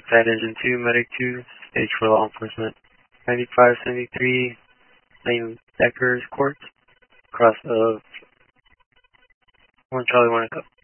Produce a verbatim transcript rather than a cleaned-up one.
Side Engine two, Medic two, stage for law enforcement. ninety-five seventy-three, Lane Deckers Court, cross of one Charlie one Echo.